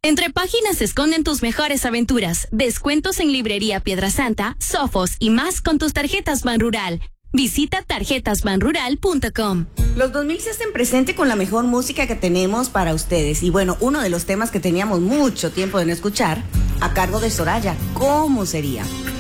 Entre páginas se esconden tus mejores aventuras. Descuentos en Librería Piedrasanta, Sofos y más con tus tarjetas Banrural. Visita tarjetasbanrural.com. Los 2000 se hacen presente con la mejor música que tenemos para ustedes. Y bueno, uno de los temas que teníamos mucho tiempo de no escuchar, a cargo de Soraya, ¿cómo sería?